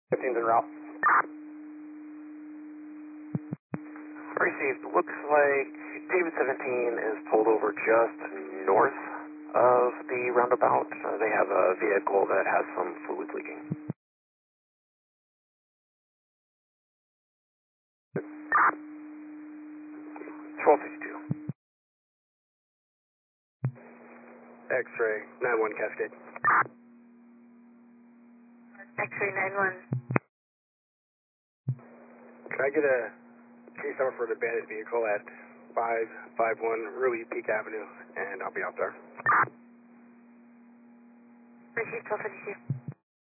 15's en route. Received. Looks like David 17 is pulled over just north of the roundabout. They have a vehicle that has some fluid leaking. 1252. X-ray 91 Cascade. X-ray 91. Can I get a case number for the bandit vehicle at 551 Ruby Peak Avenue, and I'll be out there. Received 1252.